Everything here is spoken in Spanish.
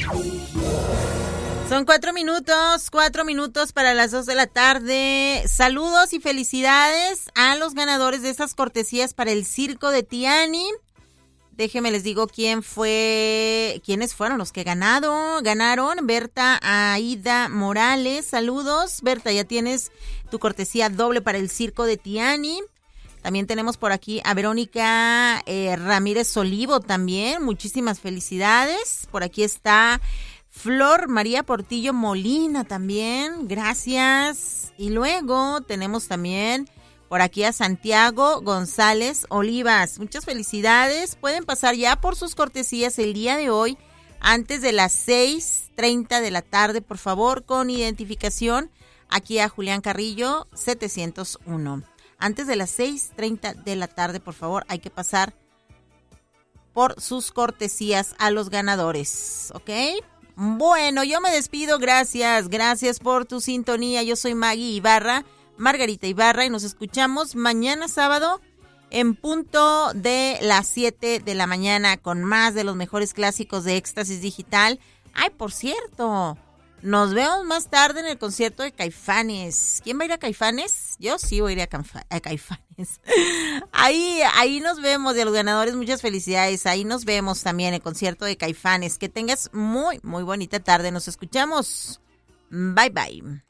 Son 4 minutos para las 2 de la tarde. Saludos y felicidades a los ganadores de estas cortesías para el Circo de Tiani. Déjenme les digo quiénes fueron los que ganaron. Berta Aida Morales, saludos. Berta, ya tienes tu cortesía doble para el Circo de Tiani. También tenemos por aquí a Verónica Ramírez Olivo también. Muchísimas felicidades. Por aquí está Flor María Portillo Molina también. Gracias. Y luego tenemos también por aquí a Santiago González Olivas. Muchas felicidades. Pueden pasar ya por sus cortesías el día de hoy antes de las 6:30 de la tarde, por favor, con identificación aquí a Julián Carrillo 701. Antes de las 6:30 de la tarde, por favor, hay que pasar por sus cortesías a los ganadores, ¿ok? Bueno, yo me despido, gracias por tu sintonía. Yo soy Margarita Ibarra, y nos escuchamos mañana sábado en punto de las 7 de la mañana con más de los mejores clásicos de Éxtasis Digital. Ay, por cierto, nos vemos más tarde en el concierto de Caifanes. ¿Quién va a ir a Caifanes? Yo sí voy a ir a Caifanes. Ahí nos vemos, y a los ganadores muchas felicidades. Ahí nos vemos también en el concierto de Caifanes. Que tengas muy, muy bonita tarde. Nos escuchamos. Bye, bye.